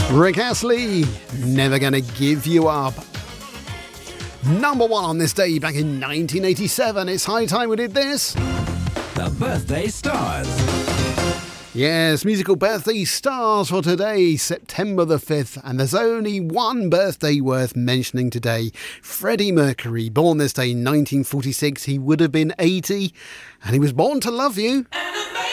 Rick Astley, Never Gonna Give You Up. Number one on this day back in 1987. It's high time we did this. The Birthday Stars. Yes, musical birthday stars for today, September the 5th. And there's only one birthday worth mentioning today. Freddie Mercury, born this day in 1946. He would have been 80. And he was born to love you.